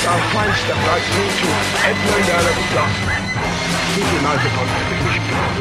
I'll find step right through to Edmund Allen Dawson. He's united on every issue.